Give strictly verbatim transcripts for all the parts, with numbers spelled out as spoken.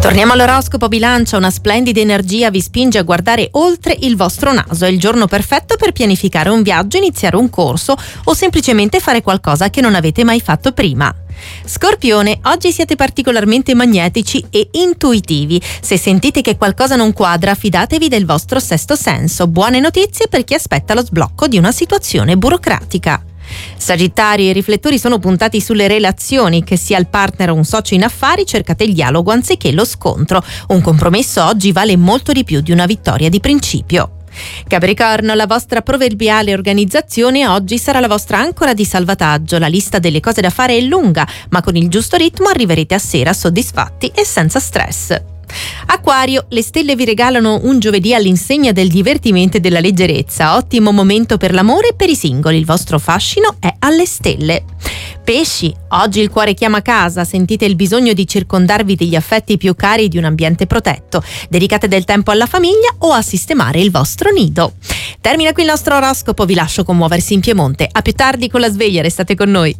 Torniamo all'oroscopo bilancia. Una splendida energia vi spinge a guardare oltre il vostro naso. È il giorno perfetto per pianificare un viaggio, iniziare un corso o semplicemente fare qualcosa che non avete mai fatto prima. Scorpione, oggi siete particolarmente magnetici e intuitivi. Se sentite che qualcosa non quadra, fidatevi del vostro sesto senso. Buone notizie per chi aspetta lo sblocco di una situazione burocratica. Sagittario, i riflettori sono puntati sulle relazioni, che sia il partner o un socio in affari, cercate il dialogo anziché lo scontro. Un compromesso oggi vale molto di più di una vittoria di principio. Capricorno, la vostra proverbiale organizzazione oggi sarà la vostra ancora di salvataggio. La lista delle cose da fare è lunga, ma con il giusto ritmo arriverete a sera soddisfatti e senza stress. Acquario, le stelle vi regalano un giovedì all'insegna del divertimento e della leggerezza. Ottimo momento per l'amore e per i singoli, il vostro fascino è alle stelle. Pesci, oggi il cuore chiama casa, sentite il bisogno di circondarvi degli affetti più cari e di un ambiente protetto. Dedicate del tempo alla famiglia o a sistemare il vostro nido. Termina qui il nostro oroscopo, vi lascio con Muoversi in Piemonte. A più tardi con la sveglia, restate con noi.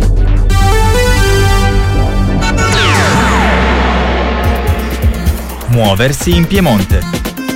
Muoversi in Piemonte.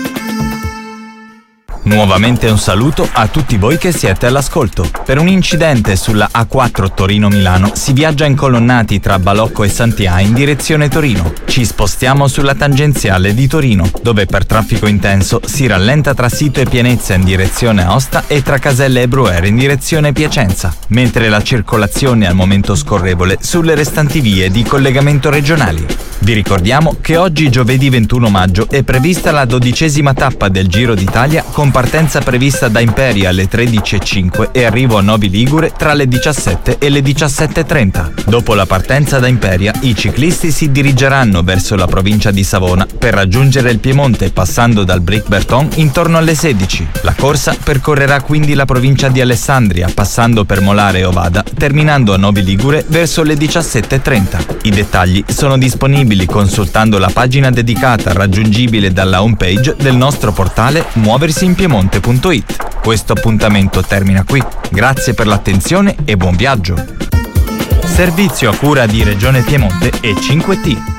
Nuovamente un saluto a tutti voi che siete all'ascolto. Per un incidente sulla A quattro Torino-Milano si viaggia incolonnati tra Balocco e Santià in direzione Torino. Ci spostiamo sulla tangenziale di Torino, dove per traffico intenso si rallenta tra Sito e Pienezza in direzione Aosta e tra Caselle e Bruere in direzione Piacenza, mentre la circolazione è al momento scorrevole sulle restanti vie di collegamento regionali. Vi ricordiamo che oggi, giovedì ventuno maggio, è prevista la dodicesima tappa del Giro d'Italia con partenza prevista da Imperia alle tredici e cinque e arrivo a Novi Ligure tra le diciassette e le diciassette e trenta. Dopo la partenza da Imperia, i ciclisti si dirigeranno verso la provincia di Savona per raggiungere il Piemonte passando dal Bric Berton intorno alle sedici. La corsa percorrerà quindi la provincia di Alessandria passando per Molare e Ovada, terminando a Novi Ligure verso le diciassette e trenta. I dettagli sono disponibili consultando la pagina dedicata raggiungibile dalla homepage del nostro portale muoversi in piemonte punto it. Questo appuntamento termina qui. Grazie per l'attenzione e buon viaggio. Servizio a cura di Regione Piemonte e cinque T.